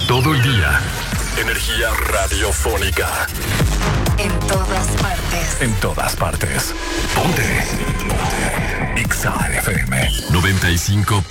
Todo el día. Energía radiofónica. En todas partes. En todas partes. Ponte. Exa FM 95.5.